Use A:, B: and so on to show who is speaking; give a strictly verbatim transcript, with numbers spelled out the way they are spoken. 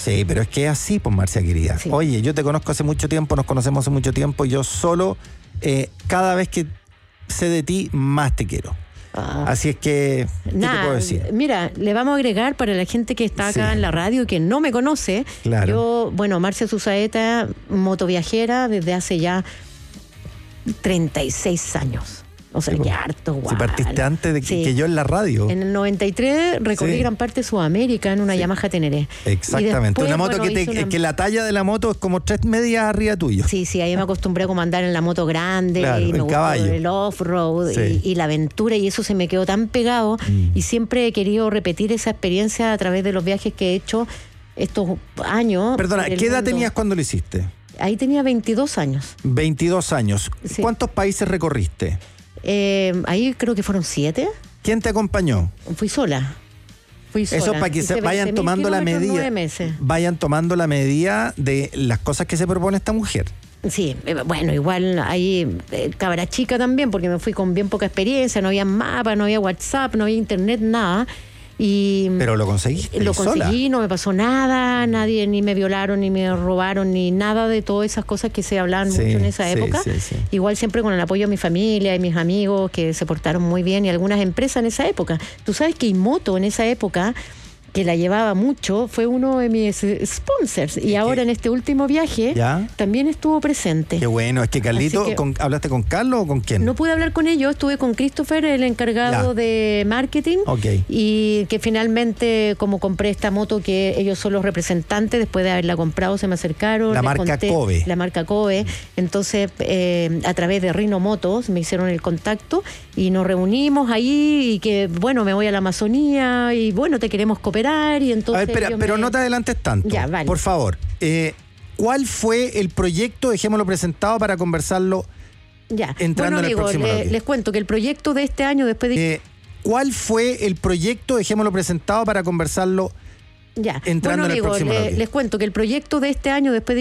A: Sí, pero es que es así, pues, Marcia querida.
B: Sí.
A: Oye, yo te conozco hace mucho tiempo, nos conocemos hace mucho tiempo, y yo solo, eh, cada vez que sé de ti, más te quiero.
B: Ah.
A: Así es que, ¿qué
B: Nada,
A: te puedo decir?
B: Mira, le vamos a agregar para la gente que está acá
A: Sí.
B: en la radio y que no me conoce.
A: Claro.
B: Yo, bueno, Marcia Susaeta, motoviajera desde hace ya treinta y seis años. O sea,
A: Sí,
B: que
A: pues.
B: harto, guau.
A: Si partiste antes de que,
B: Sí.
A: que yo en la radio.
B: En el noventa y tres recorrí
A: Sí.
B: gran parte de Sudamérica en una
A: Sí.
B: Yamaha Teneré.
A: Exactamente.
B: Y después,
A: una moto
B: bueno,
A: que, te,
B: hice una-
A: que la talla de la moto es como tres medias arriba tuyo.
B: Sí, sí, ahí me acostumbré a como andar en la moto grande,
A: Claro,
B: y me
A: en
B: gustó
A: caballo.
B: el off-road
A: Sí.
B: y, y la aventura, y eso se me quedó tan pegado.
A: Mm.
B: Y siempre he querido repetir esa experiencia a través de los viajes que he hecho estos años.
A: Perdona,
B: por el
A: ¿qué edad
B: mundo.
A: tenías cuando lo hiciste?
B: Ahí tenía veintidós años.
A: veintidós años.
B: Sí.
A: ¿Cuántos países recorriste?
B: Eh, ahí creo que fueron siete.
A: ¿Quién te acompañó?
B: Fui sola. Fui sola.
A: Eso para que
B: Hice
A: se vayan
B: veinte mil
A: tomando la
B: kilómetros en
A: medida.
B: nueve meses.
A: Vayan tomando la medida de las cosas que se propone esta mujer.
B: Sí, eh, bueno, igual ahí eh, cabra chica también, porque me fui con bien poca experiencia, no había mapa, no había WhatsApp, no había internet, nada. Y
A: Pero lo conseguiste.
B: lo
A: sola.
B: conseguí, no me pasó nada, nadie ni me violaron, ni me robaron, ni nada de todas esas cosas que se hablaban
A: Sí,
B: mucho en esa
A: sí,
B: época.
A: sí, sí.
B: Igual siempre con el apoyo de mi familia y mis amigos que se portaron muy bien, y algunas empresas en esa época. Tú sabes que Imoto en esa época, que la llevaba mucho, fue uno de mis eh, sponsors, y ahora en este último viaje
A: ¿Ya?
B: también estuvo presente.
A: Qué bueno. Es que Carlito,
B: Así que-
A: con- ¿hablaste con Carlos o con quién?
B: No pude hablar con ellos, estuve con Christopher, el encargado
A: Ya.
B: de marketing,
A: Ok.
B: y que finalmente, como compré esta moto, que ellos son los representantes, después de haberla comprado se me acercaron.
A: La
B: les
A: marca
B: conté-
A: Kobe.
B: La marca Kobe. Entonces, eh, a través de Rino Motos me hicieron el contacto y nos reunimos ahí, y que, bueno, me voy a la Amazonía y, bueno, te queremos cooperar, y entonces...
A: A ver, espera,
B: yo
A: pero
B: me-
A: no te adelantes tanto.
B: Ya, vale.
A: Por favor. Eh, ¿Cuál fue el proyecto? Dejémoslo presentado para conversarlo.
B: Ya.
A: entrando
B: bueno,
A: en el
B: amigos,
A: próximo
B: le-
A: bloque.
B: les cuento que el proyecto de este año, después de...
A: Eh, ¿Cuál fue el proyecto? Dejémoslo presentado para conversarlo.
B: ya.
A: entrando
B: bueno,
A: en el
B: amigos,
A: próximo
B: le-
A: bloque.
B: les cuento que el proyecto de este año, después de